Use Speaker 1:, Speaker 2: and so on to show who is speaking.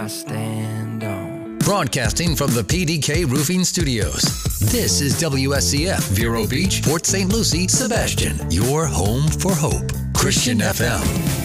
Speaker 1: I stand on.
Speaker 2: Broadcasting from the PDK Roofing Studios. This is WSCF, Vero Beach, Port St. Lucie, Sebastian, your home for hope. Christian FM.